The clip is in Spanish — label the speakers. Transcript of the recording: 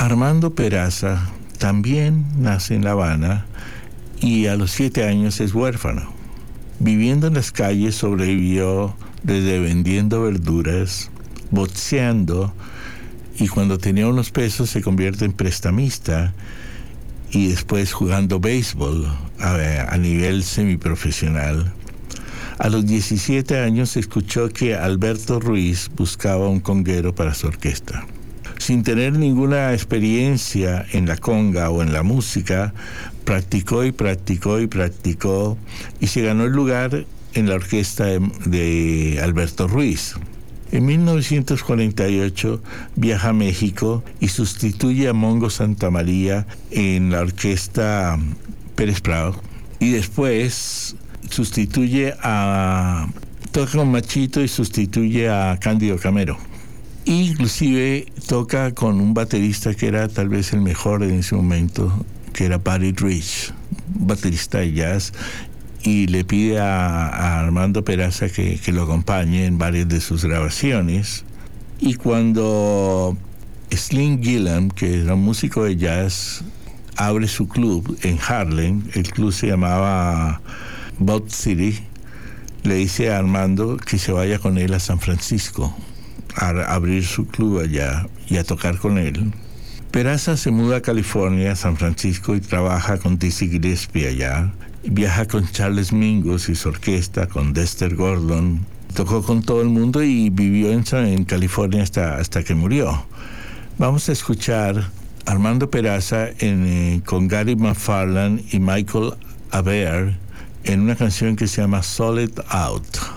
Speaker 1: Armando Peraza también nace en La Habana y a los 7 años es huérfano. Viviendo en las calles sobrevivió desde vendiendo verduras, boxeando, y cuando tenía unos pesos se convierte en prestamista y después jugando béisbol a nivel semiprofesional. A los 17 años escuchó que Alberto Ruiz buscaba un conguero para su orquesta. Sin tener ninguna experiencia en la conga o en la música, practicó y se ganó el lugar en la orquesta de Alberto Ruiz. En 1948 viaja a México y sustituye a Mongo Santamaría en la orquesta Pérez Prado, y después toca con Machito y sustituye a Cándido Camero. Inclusive toca con un baterista que era tal vez el mejor en ese momento, que era Buddy Rich, un baterista de jazz, y le pide a Armando Peraza que lo acompañe en varias de sus grabaciones. Y cuando Slim Gillam, que era un músico de jazz, abre su club en Harlem, el club se llamaba Bot City, le dice a Armando que se vaya con él a San Francisco a abrir su club allá y a tocar con él. Peraza se muda a California, a San Francisco, y trabaja con Dizzy Gillespie allá. Viaja con Charles Mingus y su orquesta, con Dexter Gordon. Tocó con todo el mundo y vivió en California hasta que murió. Vamos a escuchar Armando Peraza con Gary McFarland y Michael Abair en una canción que se llama Sold Out.